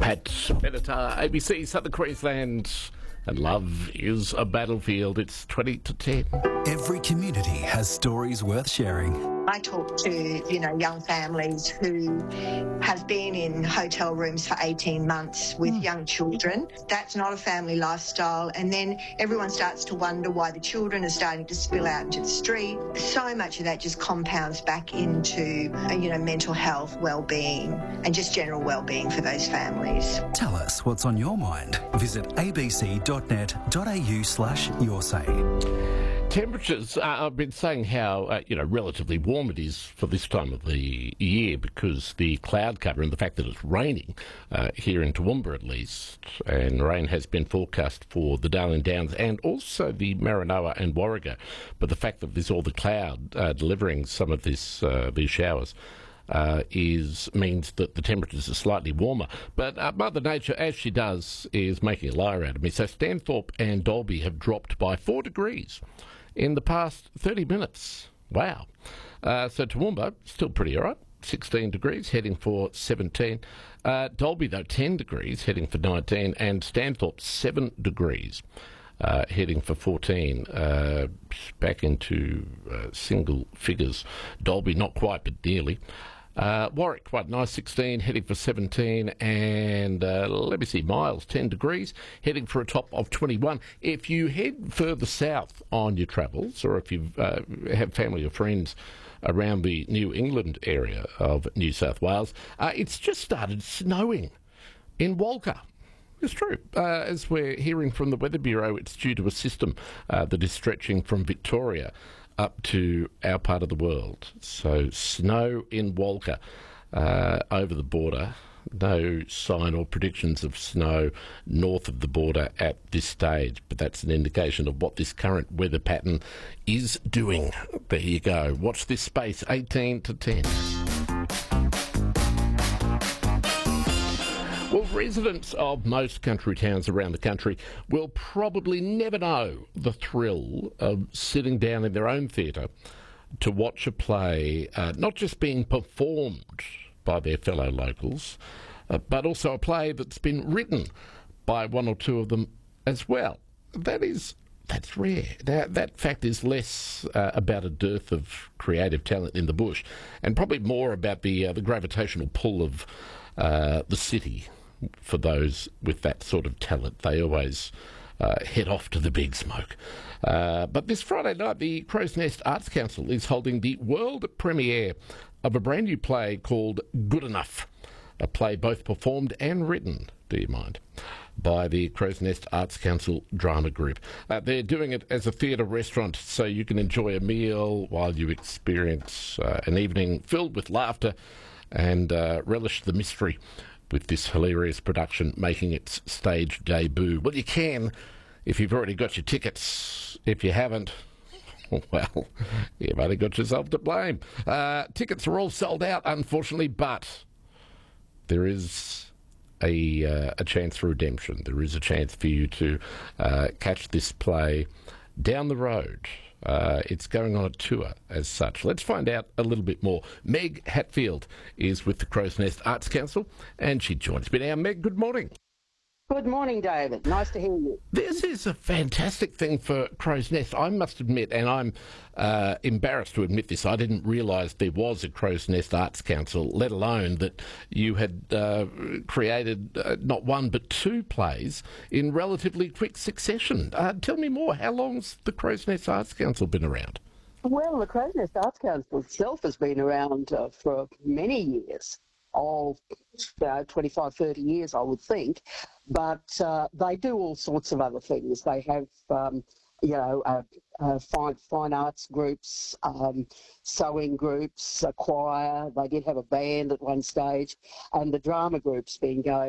At Benatar, ABC, Southern Queensland, and love is a battlefield. It's 20 to 10. Every community has stories worth sharing. I talk to, young families who have been in hotel rooms for 18 months with young children. That's not a family lifestyle. And then everyone starts to wonder why the children are starting to spill out into the street. So much of that just compounds back into, mental health, well-being, and just general well-being for those families. Tell us what's on your mind. Visit abc.net.au/yoursay. Temperatures, I've been saying how, relatively warm it is for this time of the year because the cloud cover and the fact that it's raining here in Toowoomba at least, and rain has been forecast for the Darling Downs and also the Maranoa and Warrego. But the fact that there's all the cloud delivering some of these showers means that the temperatures are slightly warmer. But Mother Nature, as she does, is making a liar out of me. So Stanthorpe and Dalby have dropped by 4 degrees in the past 30 minutes. Wow. So Toowoomba, still pretty all right, 16 degrees, heading for 17. Dalby, though, 10 degrees, heading for 19. And Stanthorpe, 7 degrees, heading for 14. Back into single figures. Dalby, not quite, but nearly. Warwick, quite nice, 16, heading for 17, and let me see, Miles, 10 degrees, heading for a top of 21. If you head further south on your travels, or if you have family or friends around the New England area of New South Wales, it's just started snowing in Walker. It's true. As we're hearing from the Weather Bureau, it's due to a system that is stretching from Victoria up to our part of the world. So snow in Walker over the border. No sign or predictions of snow north of the border at this stage, but that's an indication of what this current weather pattern is doing. There you go. Watch this space, 18 to 10. Well, residents of most country towns around the country will probably never know the thrill of sitting down in their own theatre to watch a play not just being performed by their fellow locals, but also a play that's been written by one or two of them as well. That's rare. Now, that fact is less about a dearth of creative talent in the bush and probably more about the gravitational pull of the city. For those with that sort of talent, they always head off to the big smoke. But this Friday night, the Crow's Nest Arts Council is holding the world premiere of a brand new play called Good Enough, a play both performed and written, do you mind, by the Crow's Nest Arts Council Drama Group. They're doing it as a theatre restaurant, so you can enjoy a meal while you experience an evening filled with laughter and relish the mystery with this hilarious production making its stage debut. Well, you can if you've already got your tickets. If you haven't, well, you've only got yourself to blame. Tickets are all sold out, unfortunately, but there is a chance for redemption. There is a chance for you to catch this play down the road. It's going on a tour as such. Let's find out a little bit more. Meg Hatfield is with the Crow's Nest Arts Council, and she joins me now. Meg, good morning. Good morning, David. Nice to hear you. This is a fantastic thing for Crow's Nest. I must admit, and I'm embarrassed to admit this, I didn't realise there was a Crow's Nest Arts Council, let alone that you had created not one but two plays in relatively quick succession. Tell me more. How long's the Crow's Nest Arts Council been around? Well, the Crow's Nest Arts Council itself has been around for many years. 25, 30 years, I would think. But they do all sorts of other things. They have, fine arts groups, sewing groups, a choir. They did have a band at one stage, and the drama group's been going